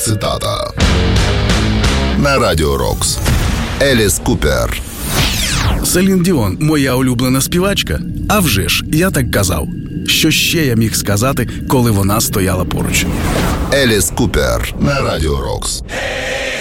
цитата. На Радіо Рокс. Еліс Купер. Селін Діон – моя улюблена співачка? А вже ж, я так казав. Що ще я міг сказати, коли вона стояла поруч? Еліс Купер. На Радіо Рокс.